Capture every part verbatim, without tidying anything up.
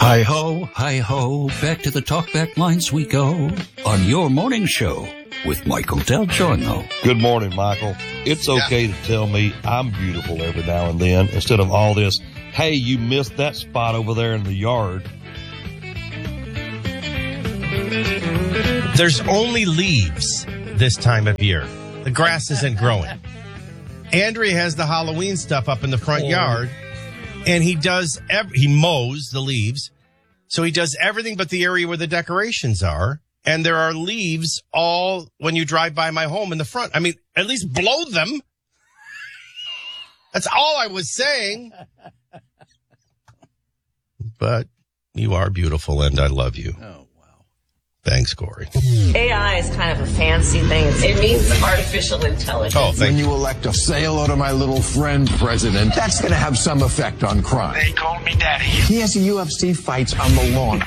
Hi-ho, hi-ho, back to the talkback lines we go on your morning show with Michael Del Giorno. Good morning, Michael. It's okay yeah. to tell me I'm beautiful every now and then instead of all this, hey, you missed that spot over there in the yard. There's only leaves this time of year. The grass isn't growing. Andrea has the Halloween stuff up in the front oh. yard, and he does, ev- he mows the leaves. So he does everything but the area where the decorations are. And there are leaves all when you drive by my home in the front. I mean, at least blow them. That's all I was saying. But you are beautiful and I love you. Oh. Thanks, Corey. A I is kind of a fancy thing. It means artificial intelligence. Oh, thank when you. you elect a say hello to my little friend president, that's going to have some effect on crime. They call me daddy. He has a U F C fights on the lawn.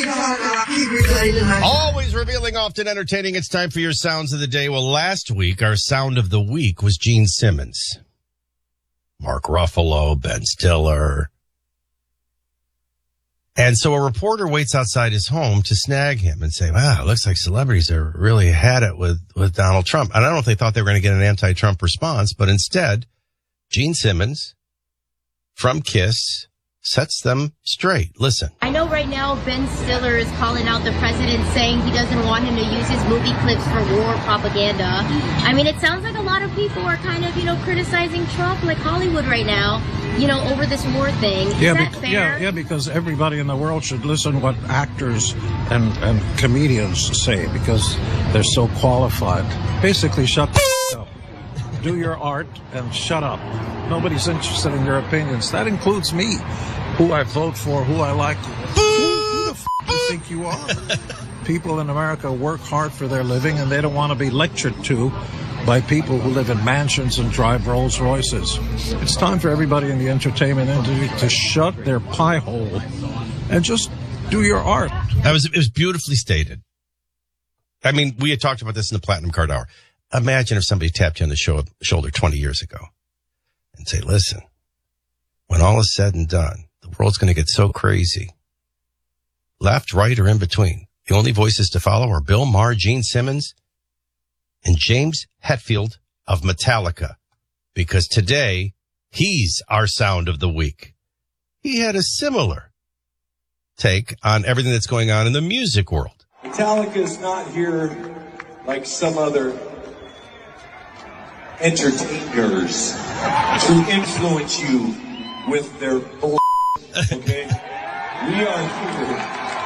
Always revealing, often entertaining. It's time for your sounds of the day. Well, last week, our sound of the week was Gene Simmons. Mark Ruffalo, Ben Stiller. And so a reporter waits outside his home to snag him and say, wow, it looks like celebrities are really had it with, with Donald Trump. And I don't know if they thought they were going to get an anti-Trump response, but instead, Gene Simmons from KISS sets them straight. Listen. I know right now Ben Stiller is calling out the president saying he doesn't want him to use his movie clips for war propaganda. I mean, it sounds like a lot of people are kind of, you know, criticizing Trump like Hollywood right now, you know, over this war thing. Is yeah, that be- fair? yeah, yeah, because everybody in the world should listen to what actors and, and comedians say because they're so qualified. Basically, shut the f- up. Do your art and shut up. Nobody's interested in your opinions. That includes me, who I vote for, who I like. Who, who the f- do you think you are? People in America work hard for their living, and they don't want to be lectured to by people who live in mansions and drive Rolls Royces. It's time for everybody in the entertainment industry to shut their pie hole and just do your art. That was, it was beautifully stated. I mean, we had talked about this in the Platinum Card Hour. Imagine if somebody tapped you on the show, shoulder twenty years ago and say, listen, when all is said and done, the world's going to get so crazy. Left, right, or in between. The only voices to follow are Bill Maher, Gene Simmons, and James Hetfield of Metallica. Because today, he's our sound of the week. He had a similar take on everything that's going on in the music world. Metallica's not here like some other entertainers to influence you with their bull. Okay? We are here.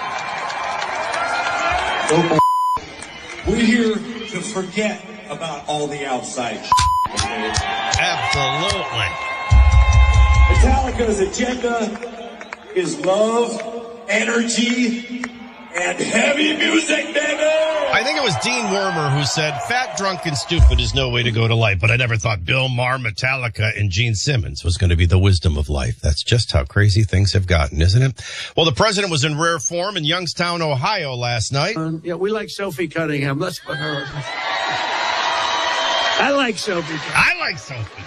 No bull. We're here to forget about all the outside. Okay? Absolutely. Metallica's agenda is love, energy, and heavy music, baby! I think it was Dean Wormer who said, fat, drunk, and stupid is no way to go to life. But I never thought Bill Maher, Metallica, and Gene Simmons was going to be the wisdom of life. That's just how crazy things have gotten, isn't it? Well, the president was in rare form in Youngstown, Ohio last night. Um, yeah, we like Sophie Cunningham. Let's put her. I like Sophie. I like Sophie.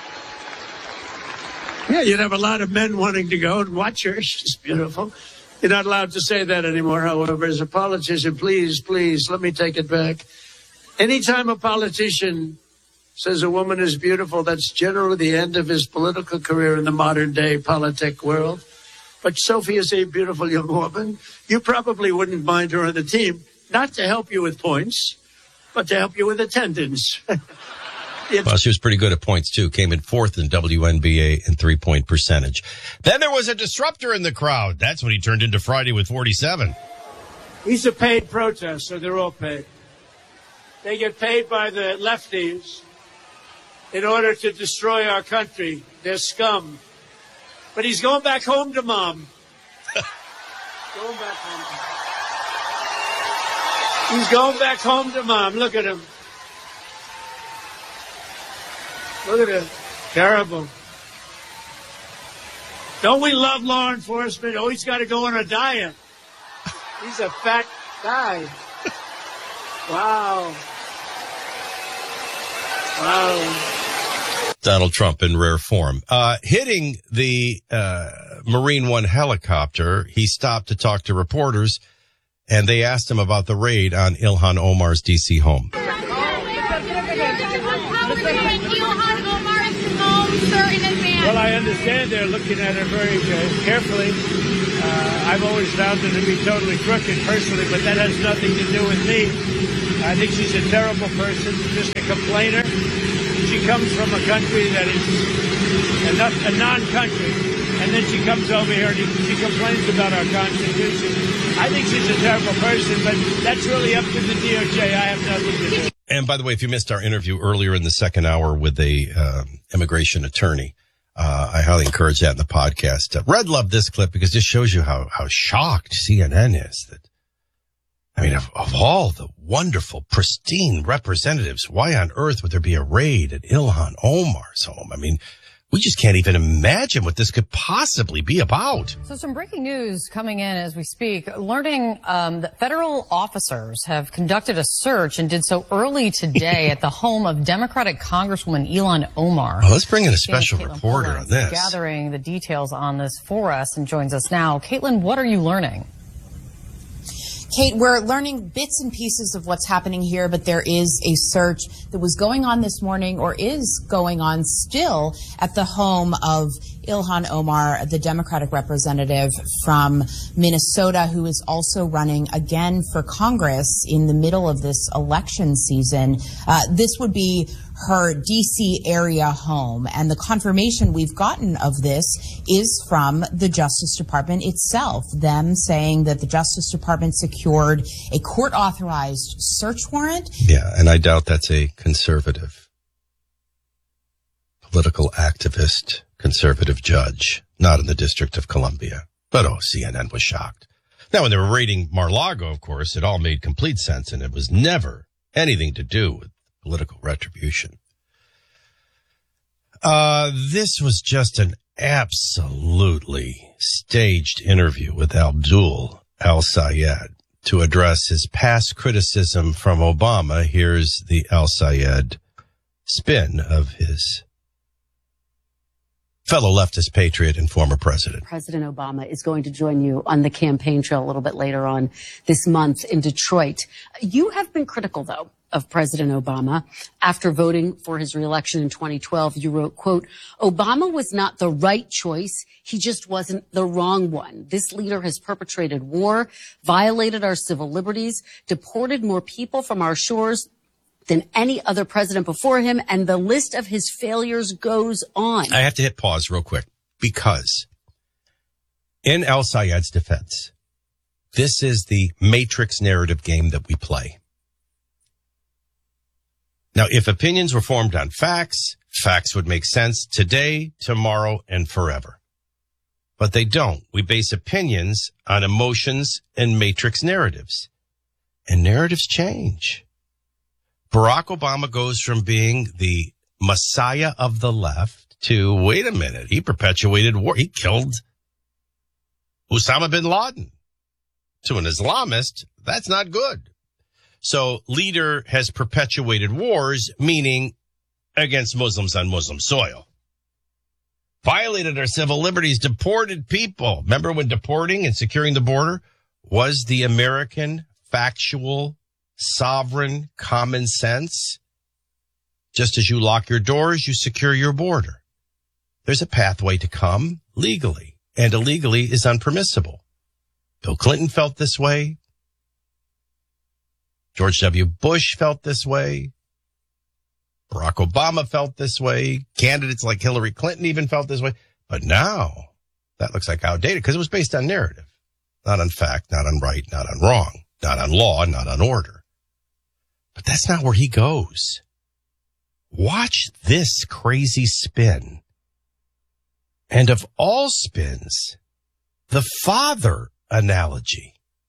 Yeah, you'd have a lot of men wanting to go and watch her. She's beautiful. You're not allowed to say that anymore, however. As a politician, please, please, let me take it back. Anytime a politician says a woman is beautiful, that's generally the end of his political career in the modern day politic world. But Sophie is a beautiful young woman. You probably wouldn't mind her on the team, not to help you with points, but to help you with attendance. Well, she was pretty good at points, too. Came in fourth in W N B A in three-point percentage. Then there was a disruptor in the crowd. That's when he turned into Friday with forty-seven. He's a paid protest, so they're all paid. They get paid by the lefties in order to destroy our country. They're scum. But he's going back home to mom. Going back home. He's going back home to mom. Look at him. Look at him. Terrible. Don't we love law enforcement? Oh, he's got to go on a diet. He's a fat guy. Wow. Wow. Donald Trump in rare form. Uh, hitting the uh, Marine One helicopter, he stopped to talk to reporters, and they asked him about the raid on Ilhan Omar's D C home. Well, I understand they're looking at her very uh, carefully. Uh, I've always found her to be totally crooked personally, but that has nothing to do with me. I think she's a terrible person, just a complainer. She comes from a country that is a, a non-country, and then she comes over here and she complains about our Constitution. I think she's a terrible person, but that's really up to the D O J. I have nothing to do. And by the way, if you missed our interview earlier in the second hour with a uh, immigration attorney, uh, I highly encourage that in the podcast. Uh, Red loved this clip because this shows you how, how shocked C N N is that, I mean, of, of all the wonderful, pristine representatives, why on earth would there be a raid at Ilhan Omar's home? I mean, we just can't even imagine what this could possibly be about. So some breaking news coming in as we speak, learning um, that federal officers have conducted a search and did so early today at the home of Democratic Congresswoman Ilhan Omar. Well, let's bring in a special reporter on this. Gathering the details on this for us and joins us now. Caitlin, what are you learning? Kate, we're learning bits and pieces of what's happening here, but there is a search that was going on this morning or is going on still at the home of Ilhan Omar, the Democratic representative from Minnesota, who is also running again for Congress in the middle of this election season. Uh, this would be her D C area home, and the confirmation we've gotten of this is from the Justice Department itself, them saying that the Justice Department secured a court-authorized search warrant. Yeah, and I doubt that's a conservative, political activist, conservative judge, not in the District of Columbia. But, oh, C N N was shocked. Now, when they were raiding Mar-a-Lago, of course, it all made complete sense, and it was never anything to do with political retribution. Uh, this was just an absolutely staged interview with Abdul al-Sayed to address his past criticism from Obama. Here's the al-Sayed spin of his fellow leftist patriot and former president. President Obama is going to join you on the campaign trail a little bit later on this month in Detroit. You have been critical, though, of President Obama. After voting for his reelection in twenty twelve, you wrote, quote, Obama was not the right choice. He just wasn't the wrong one. This leader has perpetrated war, violated our civil liberties, deported more people from our shores than any other president before him, and the list of his failures goes on. I have to hit pause real quick, because in al-Sayed's defense, this is the matrix narrative game that we play. Now, if opinions were formed on facts, facts would make sense today, tomorrow, and forever. But they don't. We base opinions on emotions and matrix narratives. And narratives change. Barack Obama goes from being the messiah of the left to, wait a minute, he perpetuated war. He killed Osama bin Laden. To an Islamist, that's not good. So leader has perpetuated wars, meaning against Muslims on Muslim soil. Violated our civil liberties, deported people. Remember when deporting and securing the border was the American factual, sovereign common sense? Just as you lock your doors, you secure your border. There's a pathway to come legally, and illegally is unpermissible. Bill Clinton felt this way. George W. Bush felt this way. Barack Obama felt this way. Candidates like Hillary Clinton even felt this way. But now that looks like outdated because it was based on narrative, not on fact, not on right, not on wrong, not on law, not on order. But that's not where he goes. Watch this crazy spin. And of all spins, the father analogy.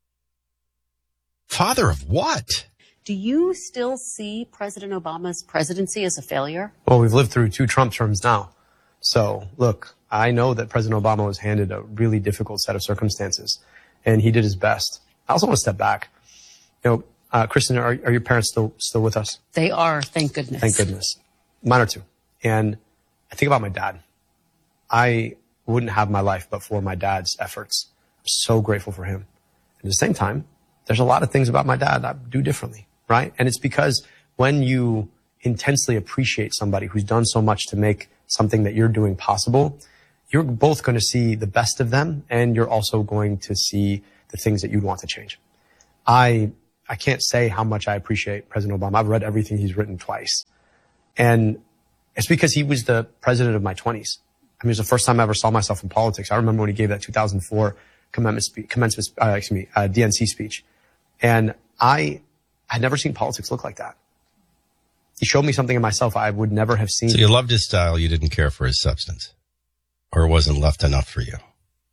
Father of what? Do you still see President Obama's presidency as a failure? Well, we've lived through two Trump terms now. So, look, I know that President Obama was handed a really difficult set of circumstances, and he did his best. I also want to step back. You know, uh, Kristen, are, are your parents still still with us? They are, thank goodness. Thank goodness. Mine are too. And I think about my dad. I wouldn't have my life but for my dad's efforts. I'm so grateful for him. At the same time, there's a lot of things about my dad I do differently, right? And it's because when you intensely appreciate somebody who's done so much to make something that you're doing possible, you're both going to see the best of them, and you're also going to see the things that you'd want to change. I I can't say how much I appreciate President Obama. I've read everything he's written twice. And it's because he was the president of my twenties. I mean, it was the first time I ever saw myself in politics. I remember when he gave that two thousand four commencement, spe- commencement uh, excuse me, uh, D N C speech. And I had never seen politics look like that. He showed me something in myself I would never have seen. So you loved his style, you didn't care for his substance, or it wasn't left enough for you.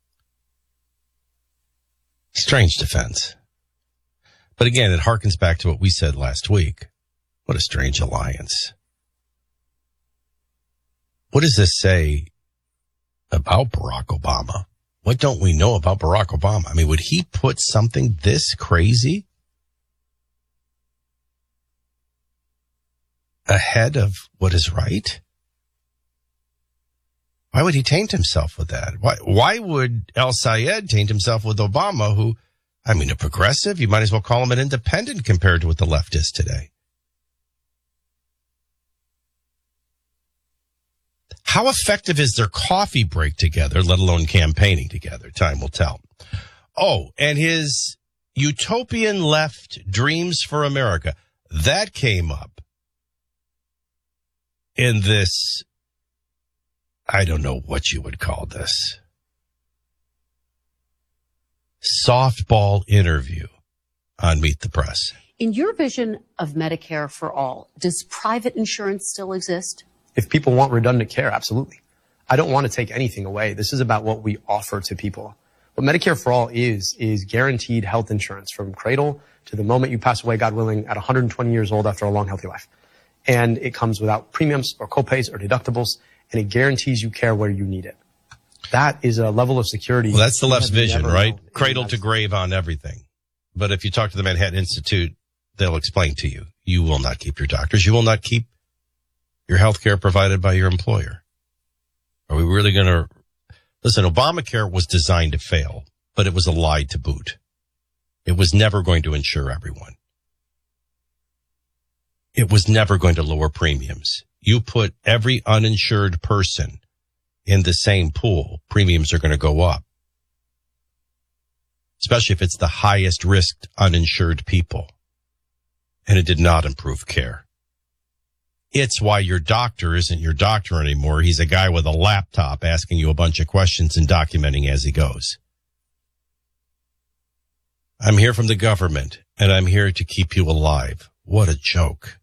Strange defense. But again, it harkens back to what we said last week. What a strange alliance. What does this say about Barack Obama? What don't we know about Barack Obama? I mean, would he put something this crazy ahead of what is right? Why would he taint himself with that? Why, why would El Sayed taint himself with Obama, who, I mean, a progressive? You might as well call him an independent compared to what the left is today. How effective is their coffee break together, let alone campaigning together? Time will tell. Oh, and his utopian left dreams for America, that came up in this, I don't know what you would call this, softball interview on Meet the Press. In your vision of Medicare for all, does private insurance still exist? If people want redundant care, absolutely. I don't want to take anything away. This is about what we offer to people. What Medicare for all is, is guaranteed health insurance from cradle to the moment you pass away, God willing, at one hundred twenty years old after a long, healthy life. And it comes without premiums or copays or deductibles, and it guarantees you care where you need it. That is a level of security. Well, that's the left's vision, right? Cradle to grave on everything. But if you talk to the Manhattan Institute, they'll explain to you, you will not keep your doctors. You will not keep your health care provided by your employer. Are we really going to... Listen, Obamacare was designed to fail, but it was a lie to boot. It was never going to insure everyone. It was never going to lower premiums. You put every uninsured person in the same pool, premiums are going to go up. Especially if it's the highest risked uninsured people. And it did not improve care. It's why your doctor isn't your doctor anymore. He's a guy with a laptop asking you a bunch of questions and documenting as he goes. I'm here from the government, and I'm here to keep you alive. What a joke.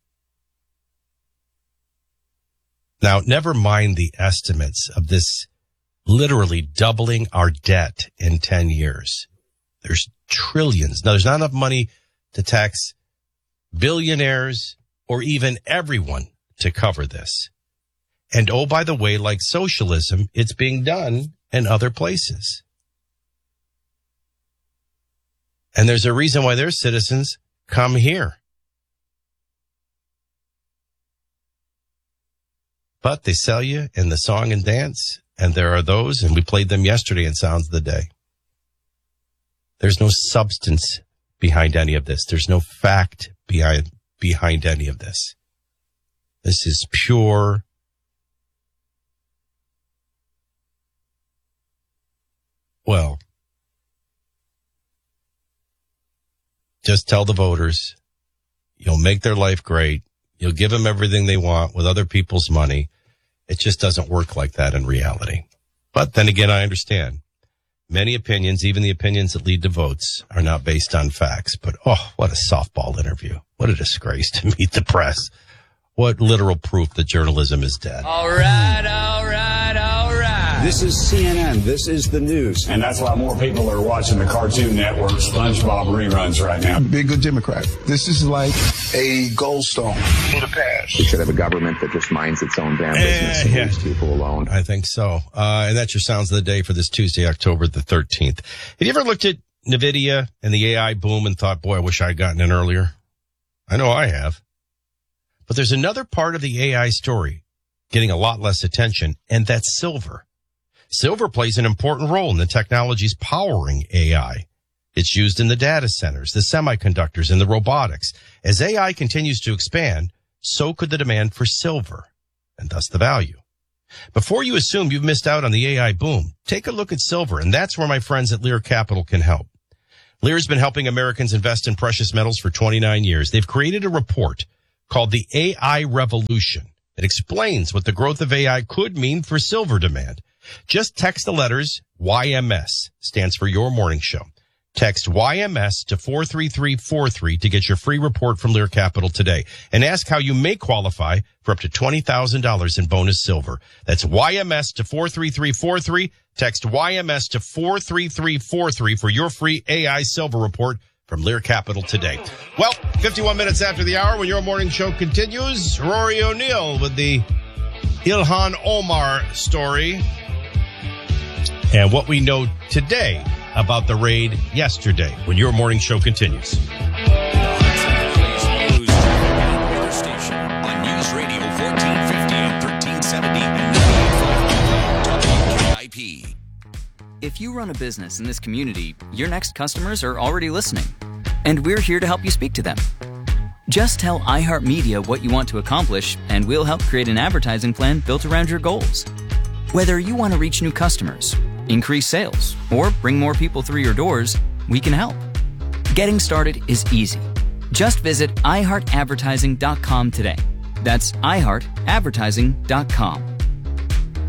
Now, never mind the estimates of this literally doubling our debt in ten years. There's trillions. Now, there's not enough money to tax billionaires or even everyone to cover this. And oh, by the way, like socialism, it's being done in other places. And there's a reason why their citizens come here. But they sell you in the song and dance, and there are those, and we played them yesterday in Sounds of the Day. There's no substance behind any of this. There's no fact behind behind any of this. This is pure well, just tell the voters you'll make their life great. You'll give them everything they want with other people's money. It just doesn't work like that in reality. But then again, I understand. Many opinions, even the opinions that lead to votes, are not based on facts. But, oh, what a softball interview. What a disgrace to Meet the Press. What literal proof that journalism is dead. All right, all right, all right. This is C N N. This is the news. And that's why more people are watching the Cartoon Network SpongeBob reruns right now. Be a good Democrat. This is like a goldstone for the past. We should have a government that just minds its own damn business eh, and yeah. leaves people alone. I think so. Uh, and that's your Sounds of the Day for this Tuesday, October the thirteenth. Have you ever looked at NVIDIA and the A I boom and thought, boy, I wish I had gotten in earlier? I know I have. But there's another part of the A I story getting a lot less attention, and that's silver. Silver plays an important role in the technologies powering A I. It's used in the data centers, the semiconductors, and the robotics. As A I continues to expand, so could the demand for silver, and thus the value. Before you assume you've missed out on the A I boom, take a look at silver, and that's where my friends at Lear Capital can help. Lear's been helping Americans invest in precious metals for twenty-nine years. They've created a report called the A I Revolution. It explains what the growth of A I could mean for silver demand. Just text the letters Y M S, stands for Your Morning Show. Text Y M S to four three three four three to get your free report from Lear Capital today, and ask how you may qualify for up to twenty thousand dollars in bonus silver. That's Y M S to four three three four three. Text Y M S to four three three four three for your free A I silver report from Lear Capital today. Well, fifty-one minutes after the hour, when Your Morning Show continues, Rory O'Neill with the Ilhan Omar story and what we know today about the raid yesterday, when Your Morning Show continues. Station on News Radio fourteen fifty and thirteen seventy and ninety-eight point five K I P. If you run a business in this community, your next customers are already listening, and we're here to help you speak to them. Just tell iHeartMedia what you want to accomplish, and we'll help create an advertising plan built around your goals. Whether you want to reach new customers, increase sales, or bring more people through your doors, we can help. Getting started is easy. Just visit i heart advertising dot com today. That's i heart advertising dot com.